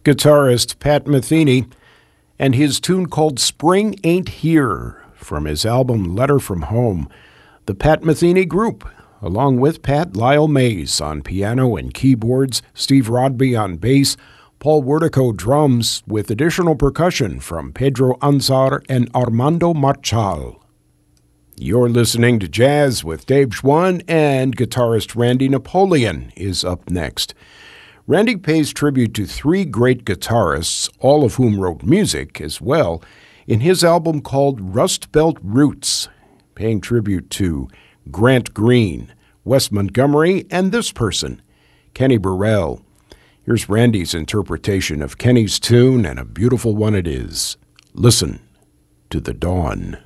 guitarist Pat Metheny, and his tune called Spring Ain't Here from his album Letter from Home. The Pat Metheny Group, along with Pat Lyle Mays on piano and keyboards, Steve Rodby on bass, Paul Wertico drums, with additional percussion from Pedro Anzar and Armando Marchal. You're listening to Jazz with Dave Schwann, and guitarist Randy Napoleon is up next. Randy pays tribute to three great guitarists, all of whom wrote music as well, in his album called Rust Belt Roots, paying tribute to Grant Green, Wes Montgomery, and this person, Kenny Burrell. Here's Randy's interpretation of Kenny's tune, and a beautiful one it is. Listen to the dawn.